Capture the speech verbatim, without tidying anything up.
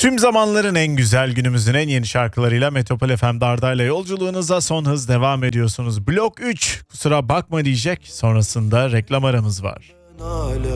Tüm zamanların en güzel, günümüzün en yeni şarkılarıyla Metropol F M'de Arda'yla yolculuğunuza son hız devam ediyorsunuz. Blok üç, kusura bakma diyecek, sonrasında reklam aramız var.